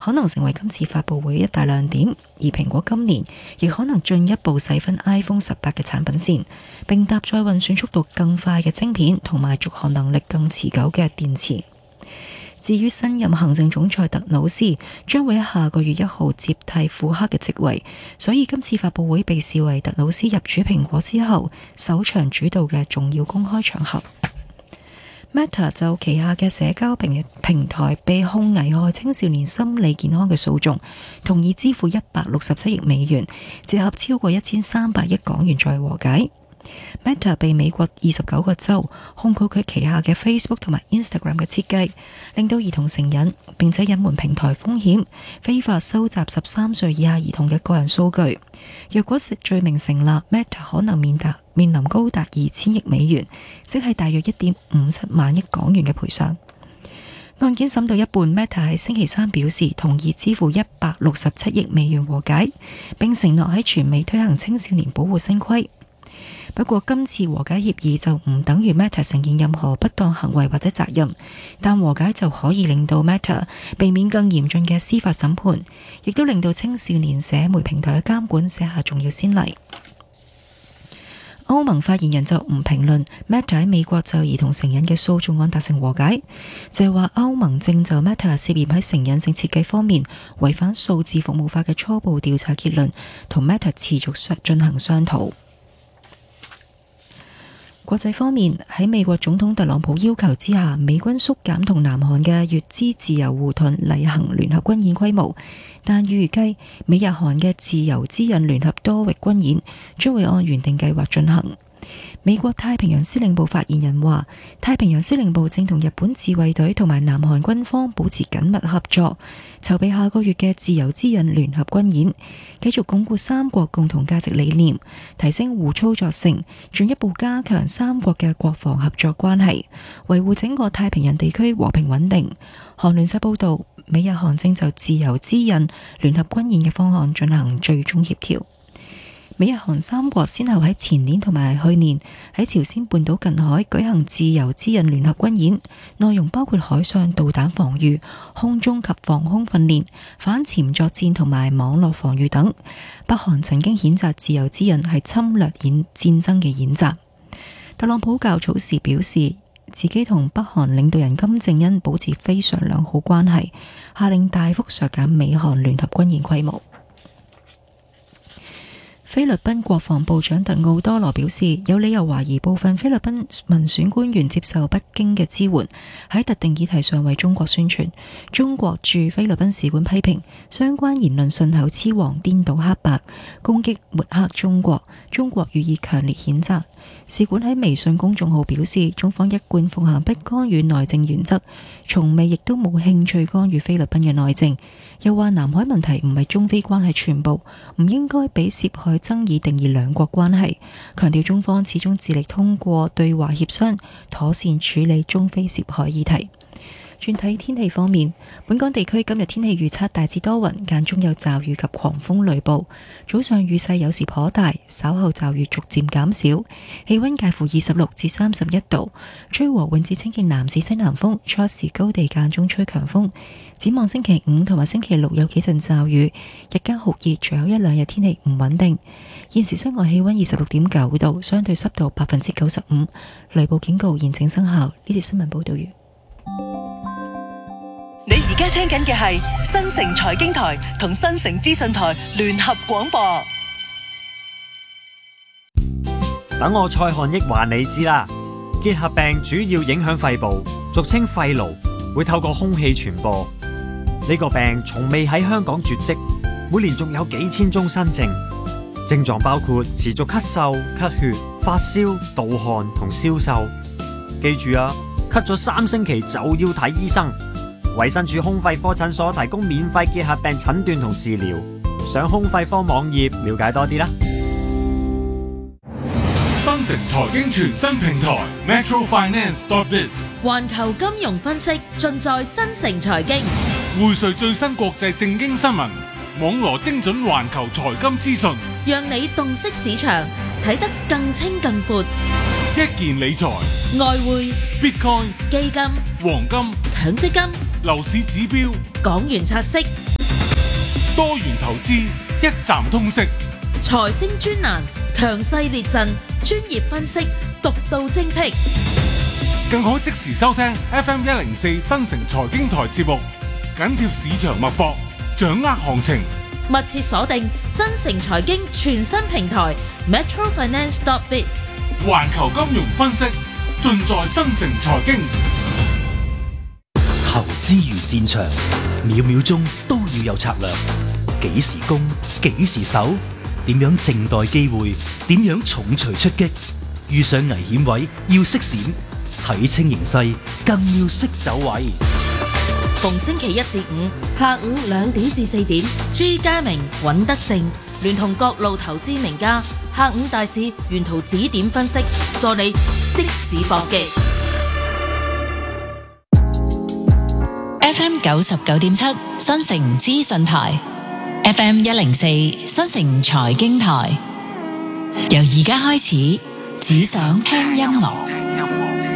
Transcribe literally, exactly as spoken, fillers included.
可能成為今次發佈會一大亮點。而蘋果今年亦可能進一步細分 iPhone 十八嘅產品線，並搭載運算速度更快嘅晶片同埋續航能力更持久嘅電池。至於新任行政總裁特魯斯將會喺下個月一號接替庫克嘅職位，所以今次發佈會被視為特魯斯入主蘋果之後首場主導嘅重要公開場合。Meta 就旗下嘅社交平平台被控危害青少年心理健康嘅訴訟，同意支付一百六十七億美元，折合超過一千三百億港元作為和解。Meta 被美國二十九個州控告佢旗下嘅 Facebook 同埋 Instagram 嘅設計令到兒童成癮，並且隱瞞平台風險，非法收集十三歲以下兒童嘅個人數據。若果罪名成立， Meta 可能面達面臨高達二千億美元，即係大約一點五七萬億港元嘅賠償。案件審到一半， Meta 喺星期三表示同意支付一百六十七億美元和解，並承諾喺全美推行青少年保護新規。不過今次和解協議就唔等於 Meta 承認任何不當行為或者責任，但和解就可以令到 Meta 避免更嚴峻嘅司法審判，亦都令到青少年社媒平台嘅監管寫下重要先例。歐盟發言人就唔評論 Meta 喺美國就兒童成癮嘅訴訟案達成和解，就係話歐盟正就 Meta 涉嫌喺成癮性設計方面違反數字服務法嘅初步調查結論，同 Meta 持續進行商討。國際方面，喺美國總統特朗普要求之下，美軍縮減同南韓嘅乙支自由護盾例行聯合軍演規模，但預計美日韓嘅自由之刃聯合多域軍演將會按原定計劃進行。美國太平洋司令部發言人話，太平洋司令部正同日本自衛隊同埋南韓軍方保持緊密合作，籌備下個月嘅自由之刃聯合軍演，繼續鞏固三國共同價值理念，提升互操作性，進一步加強三國嘅國防合作關係，維護整個太平洋地區和平穩定。韓聯社報道，美日韓正就自由之刃聯合軍演嘅方案進行最終協調。美日韓三國先後喺前年同埋去年喺朝鮮半島近海舉行自由之刃聯合軍演，內容包括海上導彈防禦、空中及防空訓練、反潛作戰同埋網絡防禦等。北韓曾經譴責自由之刃係侵略演戰爭嘅演習。特朗普較早時表示，自己同北韓領導人金正恩保持非常良好關係，下令大幅削減美韓聯合軍演規模。菲律賓國防部長特奧多羅表示，有理由懷疑部分菲律賓民選官員接受北京嘅支援，喺特定議題上為中國宣傳。中國駐菲律賓使館批評相關言論信口雌黃、顛倒黑白，攻擊抹黑中國，中國予以強烈譴責。使館喺微信公眾號表示，中方一貫奉行不干預內政原則，從未亦都冇興趣干預菲律賓嘅內政。又話南海問題唔係中菲關係全部，唔應該俾涉海爭議定義兩國關係，強調中方始終致力通過對話協商，妥善處理中菲涉海議題。轉睇天氣方面，本港地區今日天氣預測大致多雲，間中有驟雨及狂風雷暴，早上雨勢有時頗大，稍後驟雨逐漸減少，氣溫介乎二十六至三十一度，吹和緩至清勁南至西南風，初時高地間中吹強風。展望星期五同埋星期六有幾陣驟雨，日間酷熱，隨後一兩日天氣唔穩定。現時室外氣溫二十六點九度，相對濕度百分之九十五，雷暴警告現正生效。呢節新聞報道完。 你而家聽緊嘅係新城財經台同新城資訊台聯合廣播。 等我蔡漢益話你知啦，結核病主要影響肺部，俗稱肺癆，會透過空氣傳播。呢個病從未喺香港絕跡，每年仲有幾千宗新症，症狀包括持續咳嗽、咳血、發燒、盜汗同消瘦。記住啊，咳咗三星期就要睇醫生。衛生署胸肺科診所提供免費結核病診斷同治療，上胸肺科網頁了解多啲啦。 新城財經全新平台 Metro Finance dot biz， 環球金融分析盡在新城財經， 匯萃最新國際政經新聞，網羅精準環球財金資訊， 讓你洞悉市場，睇得更清更闊。 一件理財、 外匯、 Bitcoin、 基金、 黃金、 強積金、 樓市指標、 港元拆息， 多元投資一站通識， 財星專欄強勢列陣，專業分析，獨到精闢， 更可即時收聽 F M 一零四新城財經台節目，緊貼市場脈搏，掌握行情。 密切鎖定新城財經全新平台 Metro Finance dot biz， 環球金融分析盡在新城財經。 投資如戰場，秒秒鐘都要有策略。幾時攻，幾時守，點樣靜待機會，點樣重錘出擊。遇上危險位要識閃，睇清形勢更要識走位。 逢星期一至五下午兩點至四點，朱家明、尹德正聯同各路投資名家，下午大市沿途指點分析，助你即時搏擊。 F M 九十九點七新城資訊台 ，F M 一零四新城財經台，由而家開始，只想聽音樂。